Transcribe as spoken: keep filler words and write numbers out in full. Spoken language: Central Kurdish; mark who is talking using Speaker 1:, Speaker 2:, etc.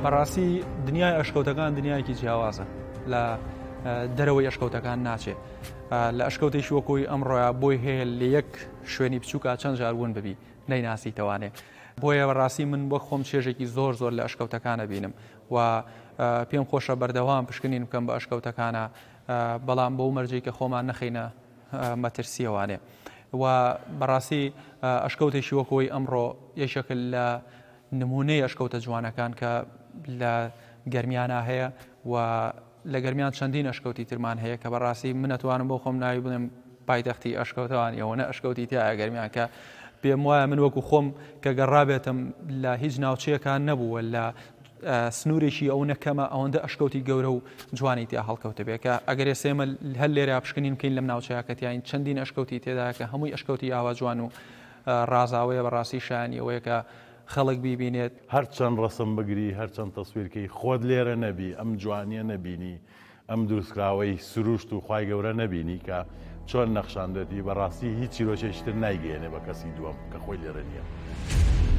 Speaker 1: بەڕاستی دنیای ئەشکەوتەکان دنیایەکی جیاوازە لە دەرەوەی ئەشکەوتەکان ناچێت لە ئەشکەوتێکی وەکۆی ئەمڕۆیە بۆی هەیە لە یەک شوێنی بچووکە چەند جاربوون ببی نەیناسیتەوانێ بۆیە بەڕاستی من بۆ خۆم چێژێکی زۆر زۆر لە ئەشکەوتەکانە بینم و پێم خۆشە بەردەوام پشکنین بکەم بە ئەشکەوتەکانە بەڵام بەو مەرجەی کە خۆمان نەخینە مەترسیەوانێ و بەڕاستی ئەشکەوتێکی وەکۆی ئەمڕۆ یەکێکە لە نمونەی ئەشکەوتە جوانەکان کە لە گەرمیانە هەیە و لە گەرمیان چەندین ئەشکەوتی ترمان هەیە کە بەڕاستی من نەتوانم بۆ خۆم ناوی بڵێم پایتەختی ئەشکەوتەوان ئێوەنە ئەشکەوتی تایە گەرمیان کە پێم وایە من وەکو خۆم کە گەڕابێتم لە هیچ ناوچەیەکان نەبووە لە سنوورێکی ئەو نەکەمە ئەوەندە ئەشکەوتی گەورە و جوانی تیا هەڵکەوتە بێ کە ئەگەر ئێسێمە هەر لێرە پشکنین بکەین لەم ناوچەیەکەتیان چەندین ئەشکەوتی تێدا کە هەمووی ئەشکەوتی ئاوا جوان و ڕازاوەیە بەڕاستی شایانی ئەوەیە کە خەڵک بیبینێت
Speaker 2: هەرچەند ڕسم بگری هەرچەند تەسویرکەی خۆت لێرە نەبی ئەم جوانیە نەبینی ئەم دروستکراوەی سروشت و خوای گەورە نەبینی کە چۆن نەخشاندێتی بەڕاستی هیچ چیرۆکێکتر نایگەێنێ بە کەسی دووەم کە خۆی لێرە نییە.